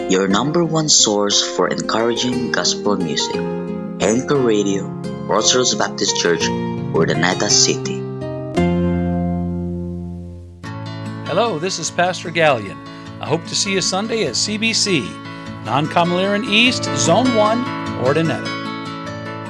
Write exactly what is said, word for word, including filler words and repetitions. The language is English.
your number one source for encouraging gospel music. Anchor Radio, Crossroads Baptist Church, Urdaneta City. Hello, this is Pastor Gallion. I hope to see you Sunday at C B C, Non-Comaliran East, Zone one, Urdaneta.